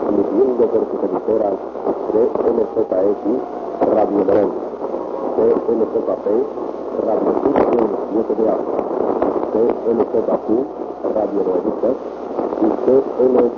transmitiendo por sus emisoras CMJX, Radio Morón, CMJP, Radio Sur 7 de Agua, CMJQ, Radio Novedicas y CMS